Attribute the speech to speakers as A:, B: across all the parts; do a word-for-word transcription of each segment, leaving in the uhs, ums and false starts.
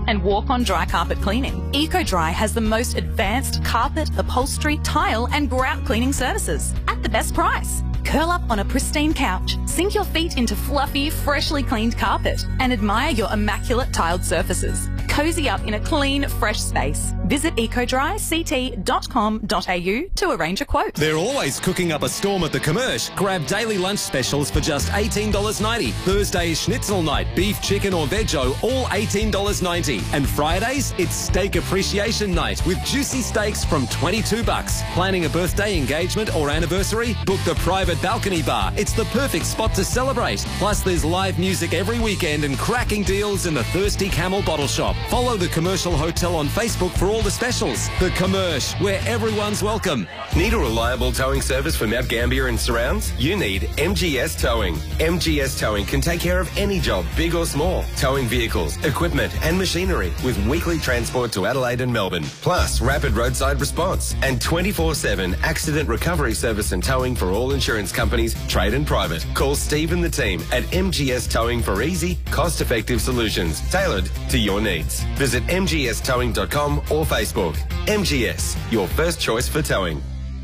A: and walk-on dry carpet cleaning. EcoDry has the most advanced carpet, upholstery, tile and grout cleaning services at the best price. Curl up on a pristine couch, sink your feet into fluffy, freshly cleaned carpet and admire your immaculate tiled surfaces. Cozy up in a clean, fresh space. Visit eco dry c t dot com dot a u to arrange a quote.
B: They're always cooking up a storm at the Commersh. Grab daily lunch specials for just eighteen dollars ninety. Thursday is schnitzel night, beef, chicken or veggie, all eighteen dollars ninety. And Fridays, it's steak appreciation night with juicy steaks from twenty-two bucks. Planning a birthday, engagement or anniversary? Book the private balcony bar. It's the perfect spot to celebrate. Plus, there's live music every weekend and cracking deals in the Thirsty Camel Bottle Shop. Follow the Commercial Hotel on Facebook for all the specials. The Commersh, where everyone's welcome.
C: Need a reliable towing service for Mount Gambier and surrounds? You need M G S Towing. M G S Towing can take care of any job, big or small. Towing vehicles, equipment and machinery with weekly transport to Adelaide and Melbourne. Plus, rapid roadside response and twenty-four seven accident recovery service and towing for all insurance companies, trade and private. Call Steve and the team at M G S Towing for easy, cost-effective solutions tailored to your needs. Visit m g s towing dot com or Facebook. M G S, your first choice for towing.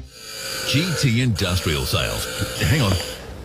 D: G T Industrial Sales. Hang on.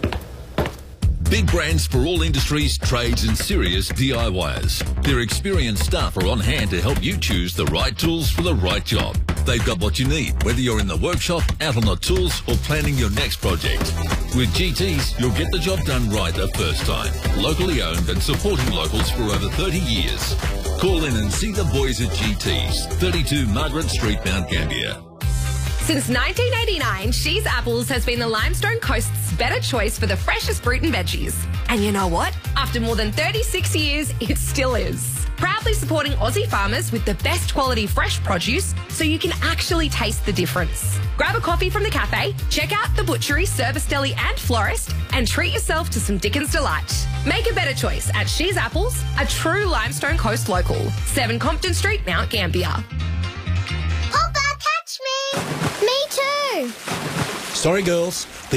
D: Big brands for all industries, trades and serious DIYers. Their experienced staff are on hand to help you choose the right tools for the right job. They've got what you need, whether you're in the workshop, out on the tools or planning your next project. With G Ts, you'll get the job done right the first time. Locally owned and supporting locals for over thirty years. Call in and see the boys at G Ts, thirty-two Margaret Street, Mount Gambier.
E: Since nineteen eighty-nine, She's Apples has been the Limestone Coast's better choice for the freshest fruit and veggies. And you know what? After more than thirty-six years, it still is. Proudly supporting Aussie farmers with the best quality fresh produce so you can actually taste the difference. Grab a coffee from the cafe, check out the butchery, service deli and florist, and treat yourself to some Dickens delight. Make a better choice at She's Apples, a true Limestone Coast local. seven Compton Street, Mount Gambier.
F: Papa, catch me! Me too!
B: Sorry, girls.